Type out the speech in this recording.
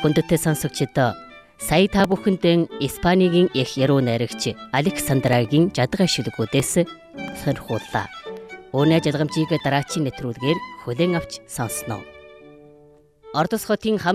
хүндэтгэл сонсогчдоо сая та бүхэндээ Испанигийн их яруу найрагч Александрагийн жадгай шүлгүүдээс сонирхууллаа. Өнөө жадгамжийг дараачийн нэвтрүүлгээр хүлээн авч сонсноо. Ордос хотын